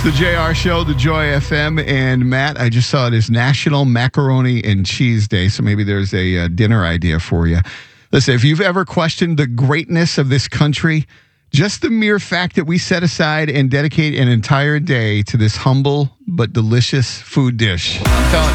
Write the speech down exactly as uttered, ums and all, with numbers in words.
The J R Show, the Joy F M, and Matt, I just saw it is National Macaroni and Cheese Day, so maybe there's a uh, dinner idea for you. Listen, if you've ever questioned the greatness of this country, just the mere fact that we set aside and dedicate an entire day to this humble but delicious food dish. I'm telling